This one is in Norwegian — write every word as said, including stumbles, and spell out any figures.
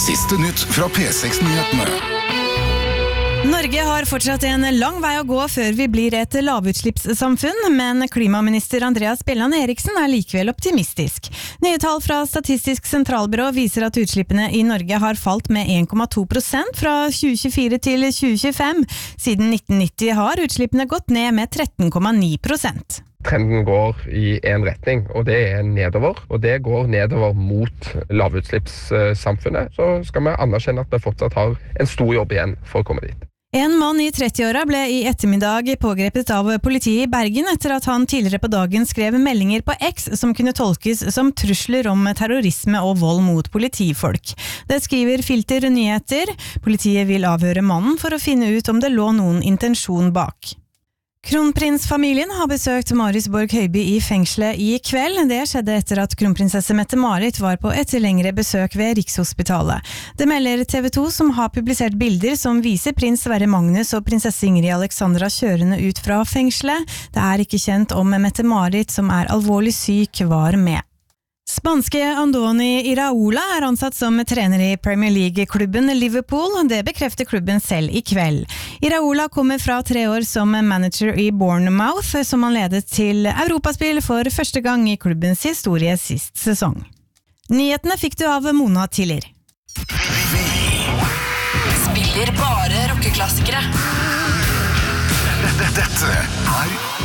Siste nytt fra P seks-nyhetene. Norge har fortsatt en lang vei å gå før vi blir et lavutslippssamfunn, men klimaminister Andreas Bjelland Eriksen er likevel optimistisk. Nye tall fra Statistisk sentralbyrå viser at utslippene i Norge har falt med en komma to prosent fra tjue tjuefire til tjue tjuefem. Siden nitten nitti har utslippene gått ned med tretten komma ni prosent. Trenden går i en retning, og det er nedover, og det går nedover mot lavutslippssamfunnet. Så skal vi anerkjenne at vi fortsatt har en stor jobb igjen for å komme dit. En mann i trettiåra ble i ettermiddag pågrepet av politiet i Bergen etter at han tidligere på dagen skrev meldinger på X som kunne tolkes som trusler om terrorisme og vold mot politifolk. Det skriver Filter Nyheter. Politiet vil avhøre mannen for å finne ut om det lå noen intensjon bak. Kronprinsfamilien har besøkt Marit Borg Høiby i fengselet i kveld. Det skjedde etter at kronprinsesse Mette-Marit var på et lengre besøk ved Rikshospitalet. Det melder T V to, som har publisert bilder som viser prins Sverre Magnus og prinsesse Ingrid Alexandra kjørende ut fra fengselet. Det er ikke kjent om Mette-Marit, som er alvorlig syk, var med. Spanske Andoni Iraola er ansatt som trener i Premier League-klubben Liverpool. Det bekrefter klubben selv i kveld. Iraola kommer fra tre år som manager i Bournemouth, som han ledet til Europaspill for første gang i klubbens historie sist sesong. Nyhetene fikk du av Mona Tiller. Spiller bare rockeklassikere. Dette er